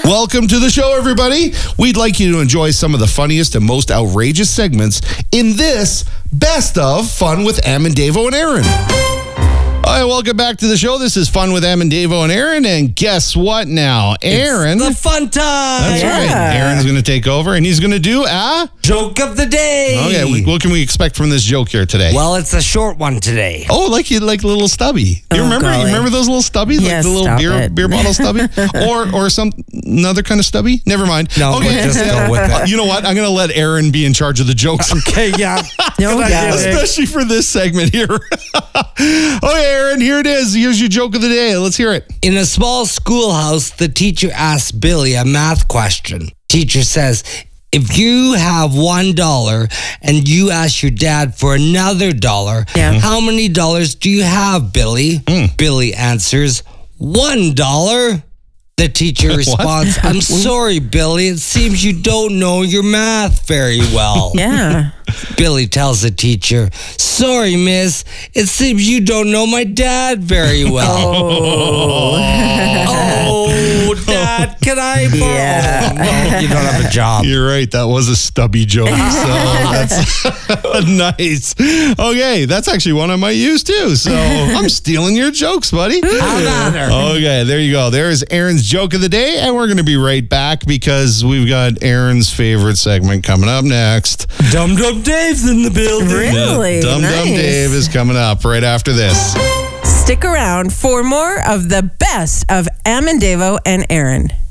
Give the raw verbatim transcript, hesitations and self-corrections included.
Welcome to the show, everybody. We'd like you to enjoy some of the funniest and most outrageous segments in this Best of Fun with Em and Davo and Aaron. All right, welcome back to the show. This is Fun with Em and Davo and Aaron. And guess what now? Aaron. It's the fun time. That's Yeah. right. Aaron's going to take over, and he's going to do a... Joke of the day. Okay, what can we expect from this joke here today? Well, it's a short one today. Oh, like you like little stubby. You Oh, remember? golly. You remember those little stubbies, Yes, like the little stop beer it. beer bottle stubby, or or some another kind of stubby. Never mind. No, we'll just go with it. You know what? I'm going to let Aaron be in charge of the jokes, Okay, yeah. No doubt. especially for this segment here. Okay, Aaron, here it is. Here's your joke of the day. Let's hear it. In a small schoolhouse, the teacher asks Billy a math question. Teacher says, if you have one dollar and you ask your dad for another dollar, Yeah. how many dollars do you have, Billy? Billy answers, one dollar. The teacher responds, I'm sorry, Billy. It seems you don't know your math very well. Yeah. Billy tells the teacher, sorry, miss. It seems you don't know my dad very well. Oh, Dad, can I borrow? Yeah. No, you don't have a job. You're right. That was a stubby joke. So that's nice. Okay, that's actually one I might use too. So I'm stealing your jokes, buddy. How about her? Okay, there you go. There's Aaron's joke of the day, and we're going to be right back because we've got Aaron's favorite segment coming up next. Dum Dum Dave's in the building. Really? Dum Dum Nice. Dave is coming up right after this. Stick around for more of the best of Em and Davo and Aaron.